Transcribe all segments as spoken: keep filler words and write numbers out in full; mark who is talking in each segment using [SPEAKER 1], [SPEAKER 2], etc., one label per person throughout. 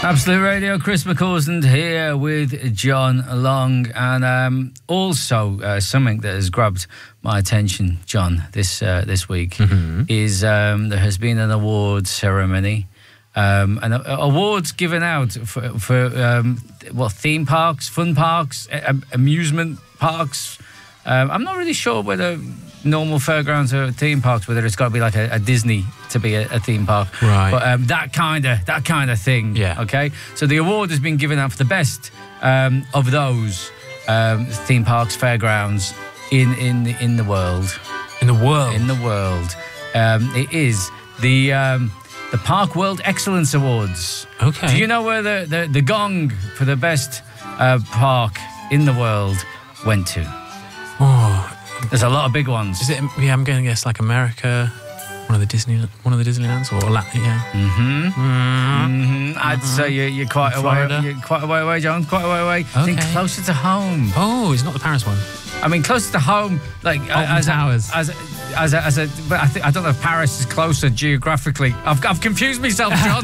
[SPEAKER 1] Absolute Radio, Chris McCausland here with John Long. And um, also uh, something that has grabbed my attention, John, this uh, this week mm-hmm. is um, there has been an awards ceremony. Um, and uh, awards given out for, for um, what, theme parks, fun parks, a- amusement parks. Um, I'm not really sure whether normal fairgrounds or theme parks, whether it's got to be like a, a Disney to be a, a theme park,
[SPEAKER 2] right?
[SPEAKER 1] But um, that kind of that kind of thing.
[SPEAKER 2] Yeah.
[SPEAKER 1] Okay. So the award has been given out for the best um, of those um, theme parks, fairgrounds in in the, in the world.
[SPEAKER 2] In the world.
[SPEAKER 1] In the world. Um, it is the. Um, The Park World Excellence Awards.
[SPEAKER 2] Okay.
[SPEAKER 1] Do you know where the, the, the gong for the best uh, park in the world went to?
[SPEAKER 2] Oh,
[SPEAKER 1] there's a lot of big ones.
[SPEAKER 2] Is it? Yeah, I'm going to guess like America, one of the Disney, one of the Disneylands, or Latin. Yeah.
[SPEAKER 1] Mm-hmm.
[SPEAKER 2] Mm-hmm.
[SPEAKER 1] Mm-hmm. I'd mm-hmm. say you're, you're quite a way, you're quite a way away, John. Quite a way away.
[SPEAKER 2] Okay.
[SPEAKER 1] Think closer to home.
[SPEAKER 2] Oh, it's not the Paris one.
[SPEAKER 1] I mean, closer to home, like
[SPEAKER 2] Alton
[SPEAKER 1] as
[SPEAKER 2] Towers.
[SPEAKER 1] A, as a, as a, as a, but I, think, I don't know if Paris is closer geographically. I've, I've confused myself, John.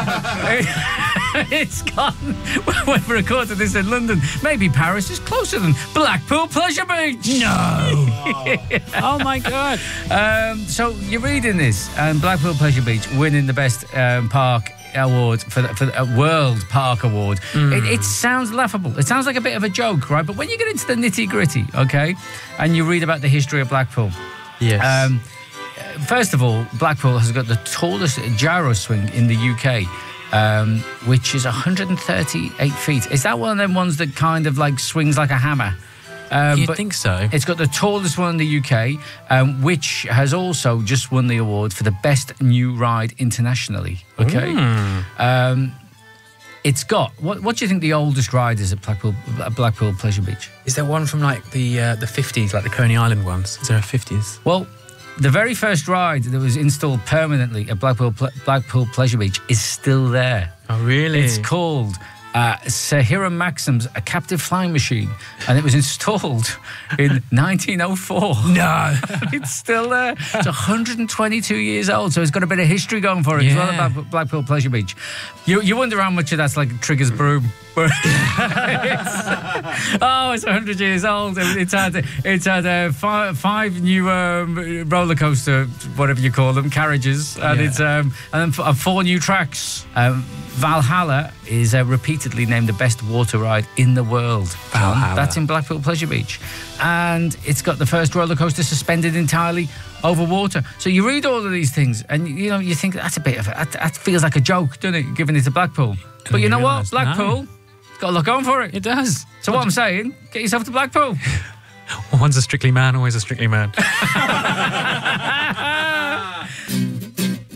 [SPEAKER 1] It's gone. When we recorded this in London, maybe Paris is closer than Blackpool Pleasure Beach.
[SPEAKER 2] No. Oh my God.
[SPEAKER 1] Um, so you're reading this, and Blackpool Pleasure Beach winning the best um, park award for the, for the uh, World Park Award. Mm. It, it sounds laughable. It sounds like a bit of a joke, right? But when you get into the nitty gritty, okay, and you read about the history of Blackpool,
[SPEAKER 2] yes.
[SPEAKER 1] Um, first of all, Blackpool has got the tallest gyro swing in the U K, um, which is one hundred thirty-eight feet. Is that one of them ones that kind of like swings like a hammer? Um,
[SPEAKER 2] You'd think so.
[SPEAKER 1] It's got the tallest one in the U K, um, which has also just won the award for the best new ride internationally. Okay,
[SPEAKER 2] mm.
[SPEAKER 1] um, it's got what? What do you think the oldest ride is at Blackpool, Blackpool Pleasure Beach?
[SPEAKER 2] Is there one from like the uh, the fifties, like the Coney Island ones? Is there a fifties?
[SPEAKER 1] Well, the very first ride that was installed permanently at Blackpool Blackpool Pleasure Beach is still there.
[SPEAKER 2] Oh, really?
[SPEAKER 1] It's called Uh, Sir Hiram Maxim's A Captive Flying Machine, and it was installed in nineteen oh four.
[SPEAKER 2] No.
[SPEAKER 1] It's still there. It's one hundred twenty-two years old, so it's got a bit of history going for it
[SPEAKER 2] yeah.
[SPEAKER 1] as well about Blackpool Pleasure Beach. You you wonder how much of that's like Trigger's broom. it's, oh, it's one hundred years old. It's had it's had uh, five, five new um, roller coaster, whatever you call them, carriages, and
[SPEAKER 2] yeah.
[SPEAKER 1] it's um, and then four new tracks. Um, Valhalla is uh, repeatedly named the best water ride in the world.
[SPEAKER 2] Valhalla.
[SPEAKER 1] That's in Blackpool Pleasure Beach, and it's got the first roller coaster suspended entirely over water. So you read all of these things, and you know you think that's a bit of a, that, that feels like a joke, doesn't it? Giving it to Blackpool,
[SPEAKER 2] Couldn't
[SPEAKER 1] but you know
[SPEAKER 2] realise,
[SPEAKER 1] what, Blackpool.
[SPEAKER 2] No.
[SPEAKER 1] Got a lot going for it.
[SPEAKER 2] It does.
[SPEAKER 1] So what, what I'm saying, get yourself to Blackpool.
[SPEAKER 2] Once a Strictly Man, always a Strictly Man.